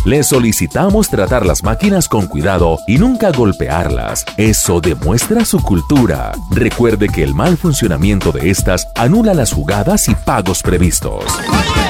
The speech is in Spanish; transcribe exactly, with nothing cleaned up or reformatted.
Le solicitamos tratar las máquinas con cuidado y nunca golpearlas. Eso demuestra su cultura. Recuerde que el mal funcionamiento de estas anula las jugadas y pagos previstos.